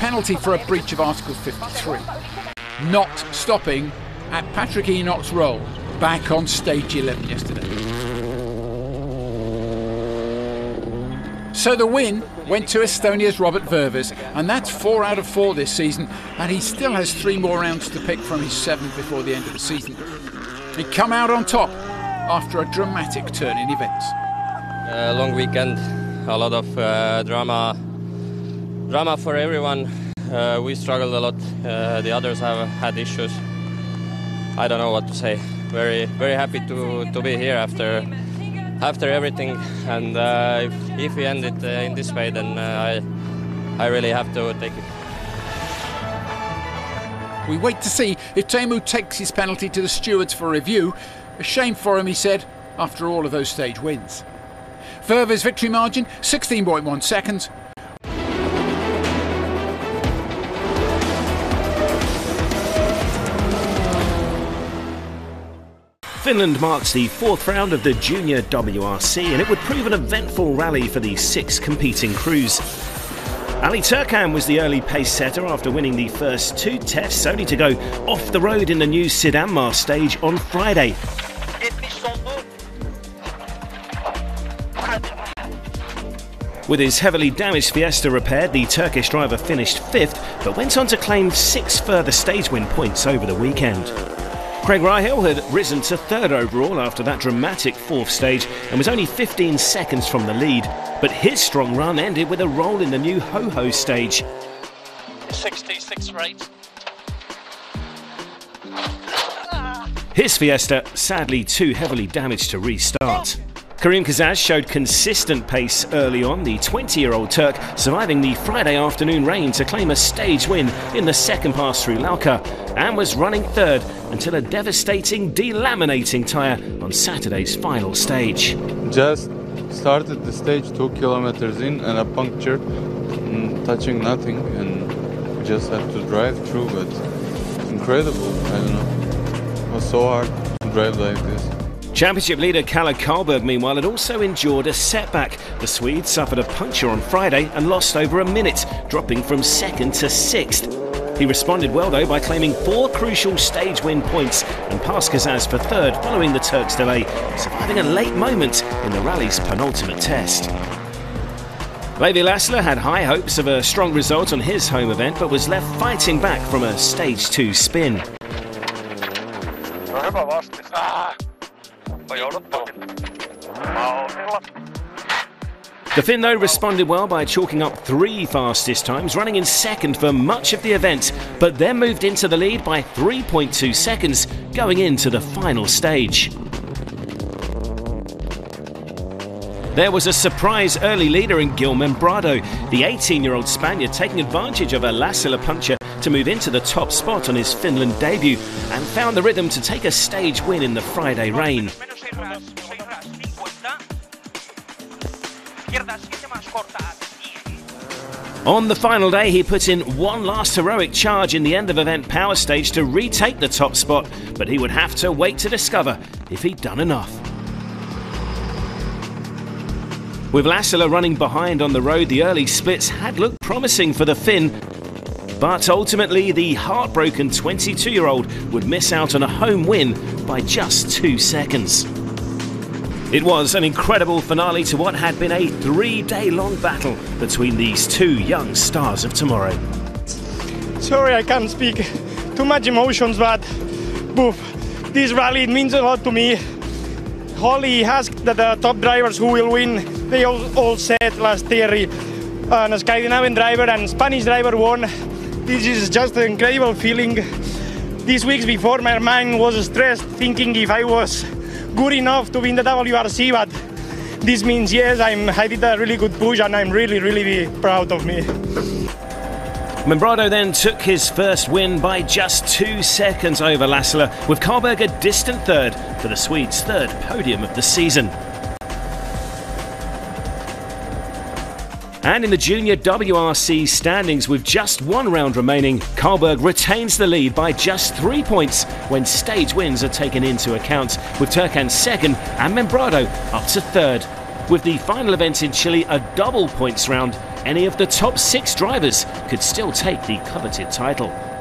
penalty for a breach of Article 53. Not stopping at Patrick Enoch's roll, back on stage 11 yesterday. So the win went to Estonia's Robert Verves, and that's 4 out of 4 this season, and he still has 3 more rounds to pick from his 7 before the end of the season. He'd come out on top after a dramatic turn in events. A long weekend, a lot of drama for everyone. We struggled a lot. The others have had issues. I don't know what to say. Very happy to be here after everything. And if we end it in this way, then I really have to take it. We wait to see if Teemu takes his penalty to the stewards for review. A shame for him, he said, after all of those stage wins. Verves' victory margin, 16.1 seconds. Finland marks the 4th round of the Junior WRC, and it would prove an eventful rally for the 6 competing crews. Ali Turkhan was the early pace setter after winning the first 2 tests, only to go off the road in the new Sidanmaa stage on Friday. With his heavily damaged Fiesta repaired, the Turkish driver finished 5th, but went on to claim 6 further stage win points over the weekend. Craig Rahill had risen to 3rd overall after that dramatic 4th stage and was only 15 seconds from the lead, but his strong run ended with a roll in the new Ho-Ho stage. 66 rate. His Fiesta sadly too heavily damaged to restart. Karim Kazaz showed consistent pace early on, the 20-year-old Turk surviving the Friday afternoon rain to claim a stage win in the second pass through Lauka, and was running 3rd until a devastating delaminating tyre on Saturday's final stage. Just started the stage 2 kilometers in and a puncture, touching nothing, and just had to drive through, but incredible, I don't know. It was so hard to drive like this. Championship leader Kalle Karlberg, meanwhile, had also endured a setback. The Swede suffered a puncture on Friday and lost over a minute, dropping from 2nd to 6th. He responded well, though, by claiming 4 crucial stage win points and passed Kazaz for 3rd following the Turks' delay, surviving a late moment in the rally's penultimate test. Levi Lassila had high hopes of a strong result on his home event, but was left fighting back from a stage 2 spin. The Finn, though, responded well by chalking up 3 fastest times, running in 2nd for much of the event, but then moved into the lead by 3.2 seconds going into the final stage. There was a surprise early leader in Gil Membrado, the 18-year-old Spaniard taking advantage of a Lassila puncture to move into the top spot on his Finland debut and found the rhythm to take a stage win in the Friday rain. On the final day, he put in one last heroic charge in the end of event power stage to retake the top spot, but he would have to wait to discover if he'd done enough. With Lassila running behind on the road, the early splits had looked promising for the Finn, but ultimately the heartbroken 22-year-old would miss out on a home win by just 2 seconds. It was an incredible finale to what had been a 3-day-long battle between these 2 young stars of tomorrow. Sorry, I can't speak. Too much emotions, but this rally, it means a lot to me. Holly asked the top drivers who will win. They all said last year a Scandinavian driver and Spanish driver won. This is just an incredible feeling. These weeks before, my mind was stressed, thinking if I was good enough to win the WRC, but this means yes, I did a really good push and I'm really proud of me. Membrado then took his first win by just 2 seconds over Lassila, with Karlberg a distant 3rd for the Swedes' 3rd podium of the season. And in the Junior WRC standings, with just 1 round remaining, Karlberg retains the lead by just 3 points when stage wins are taken into account, with Turkhan 2nd and Membrado up to 3rd. With the final event in Chile a double points round, any of the top 6 drivers could still take the coveted title.